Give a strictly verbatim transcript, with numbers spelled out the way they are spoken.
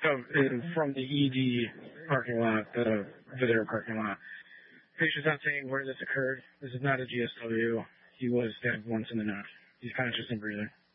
Oh, uh, from the E D parking lot, the visitor parking lot. Patient's not saying where this occurred. This is not a G S W. He was stabbed once in the neck. He's conscious and breathing.